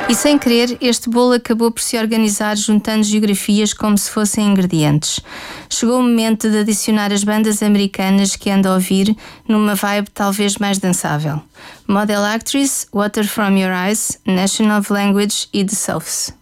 E sem querer, este bolo acabou por se organizar juntando geografias como se fossem ingredientes. Chegou o momento de adicionar as bandas americanas que ando a ouvir numa vibe talvez mais dançável. Model Actress, Water From Your Eyes, National Language e The Souths.